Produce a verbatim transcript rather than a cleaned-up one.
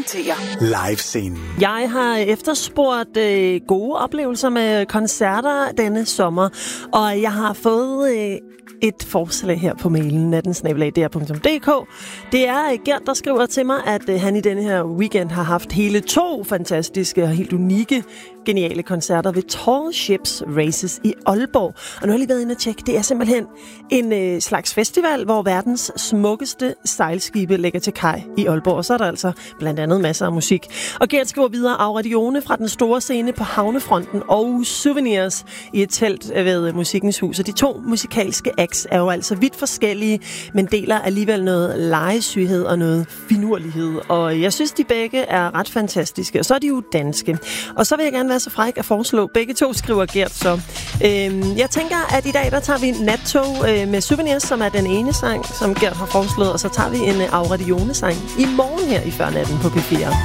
Live-scenen. Jeg har efterspurgt øh, gode oplevelser med koncerter denne sommer, og jeg har fået øh, et forslag her på mailen natten snabel-a d r punktum d k. Det er Gert, der skriver til mig, at øh, han i denne her weekend har haft hele to fantastiske og helt unikke, geniale koncerter ved Tall Ships Races i Aalborg. Og nu har jeg lige været inde og tjekke. Det er simpelthen en øh, slags festival, hvor verdens smukkeste sejlskibe lægger til kaj i Aalborg. Og så er der altså blandt andet masser af musik. Og Gert skriver videre: Auradione fra den store scene på Havnefronten og Souvenirs i et telt ved Musikkens Hus. Og de to musikalske acts er jo altså vidt forskellige, men deler alligevel noget legesyghed og noget finurlighed. Og jeg synes, de begge er ret fantastiske. Og så er de jo danske. Og så vil jeg gerne være så fræk at foreslå. Begge to, skriver Gert så. Øhm, jeg tænker, at i dag der tager vi nattog øh, med Souvenirs, som er den ene sang, som Gert har foreslået. Og så tager vi en øh, Auradione-sang i morgen her i Førnatten på P fire.